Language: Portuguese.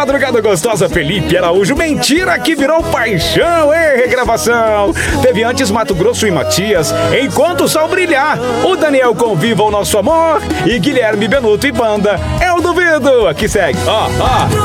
madrugada gostosa, Felipe Araújo. Mentira que virou paixão, hein? Regravação. Teve antes Mato Grosso e Matias, Enquanto o Sol Brilhar. O Daniel com Viva o Nosso Amor. E Guilherme Benuto e Banda, Eu Duvido. Aqui segue, ó.